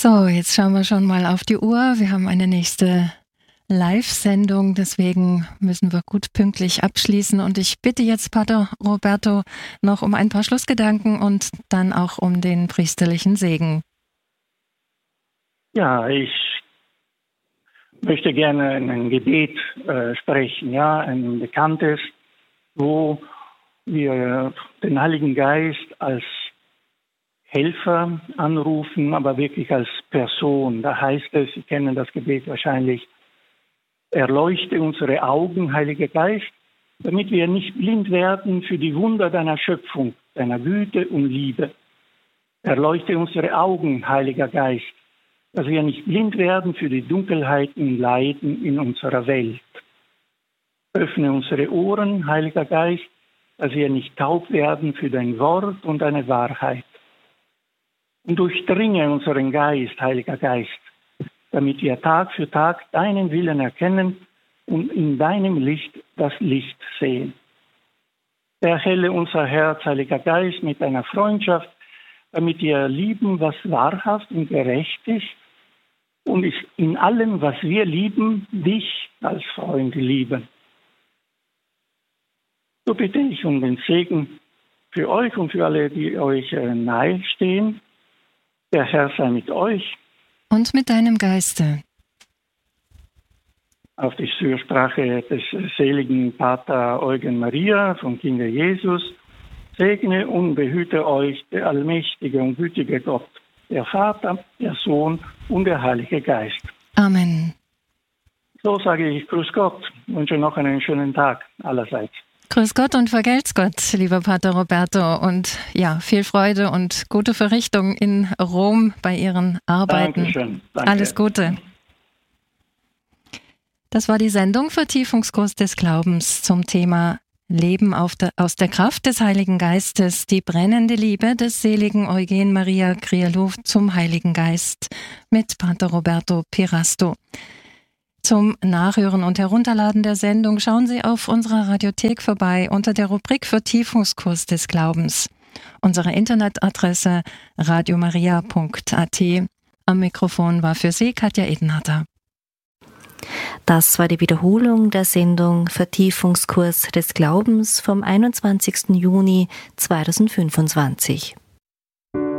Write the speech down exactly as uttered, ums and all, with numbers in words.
So, jetzt schauen wir schon mal auf die Uhr. Wir haben eine nächste Live-Sendung, deswegen müssen wir gut pünktlich abschließen. Und ich bitte jetzt Pater Roberto noch um ein paar Schlussgedanken und dann auch um den priesterlichen Segen. Ja, ich möchte gerne ein Gebet äh, sprechen, ja, ein bekanntes, wo wir den Heiligen Geist als Helfer anrufen, aber wirklich als Person. Da heißt es, Sie kennen das Gebet wahrscheinlich, erleuchte unsere Augen, Heiliger Geist, damit wir nicht blind werden für die Wunder deiner Schöpfung, deiner Güte und Liebe. Erleuchte unsere Augen, Heiliger Geist, dass wir nicht blind werden für die Dunkelheiten und Leiden in unserer Welt. Öffne unsere Ohren, Heiliger Geist, dass wir nicht taub werden für dein Wort und deine Wahrheit. Und durchdringe unseren Geist, Heiliger Geist, damit wir Tag für Tag deinen Willen erkennen und in deinem Licht das Licht sehen. Erhelle unser Herz, Heiliger Geist, mit deiner Freundschaft, damit wir lieben, was wahrhaft und gerecht ist und in allem, was wir lieben, dich als Freund lieben. So bitte ich um den Segen für euch und für alle, die euch nahe stehen. Der Herr sei mit euch. Und mit deinem Geiste. Auf die Fürsprache des seligen Pater Eugen Maria vom Kinde Jesus, segne und behüte euch der allmächtige und gütige Gott, der Vater, der Sohn und der Heilige Geist. Amen. So sage ich Grüß Gott, wünsche noch einen schönen Tag allerseits. Grüß Gott und vergelt's Gott, lieber Pater Roberto. Und ja, viel Freude und gute Verrichtung in Rom bei Ihren Arbeiten. Dankeschön. Danke. Alles Gute. Das war die Sendung Vertiefungskurs des Glaubens zum Thema Leben auf der, aus der Kraft des Heiligen Geistes, die brennende Liebe des seligen Eugen Maria Crialou zum Heiligen Geist mit Pater Roberto Pirasto. Zum Nachhören und Herunterladen der Sendung schauen Sie auf unserer Radiothek vorbei unter der Rubrik Vertiefungskurs des Glaubens. Unsere Internetadresse radiomaria punkt a t. Am Mikrofon war für Sie Katja Edenharter. Das war die Wiederholung der Sendung Vertiefungskurs des Glaubens vom einundzwanzigsten Juni zweitausendfünfundzwanzig.